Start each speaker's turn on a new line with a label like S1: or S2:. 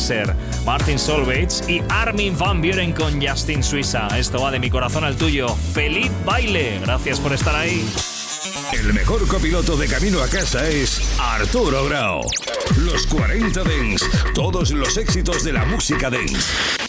S1: Glaser, Martin Solveig y Armin van Buuren con Justin Suissa. Esto va de mi corazón al tuyo. ¡Feliz baile! Gracias por estar ahí.
S2: El mejor copiloto de camino a casa es Arturo Grau. Los 40 Dance, todos los éxitos de la música dance.